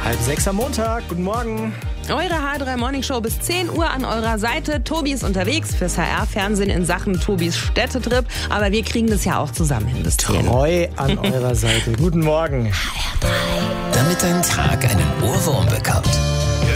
5:30 am Montag. Guten Morgen. Eure H3 Morning Show bis 10 Uhr an eurer Seite. Tobi ist unterwegs fürs HR-Fernsehen in Sachen Tobis Städtetrip. Aber wir kriegen das ja auch zusammen hin bis 10. Treu an eurer Seite. Guten Morgen. HR3. Damit dein Tag einen Ohrwurm bekommt.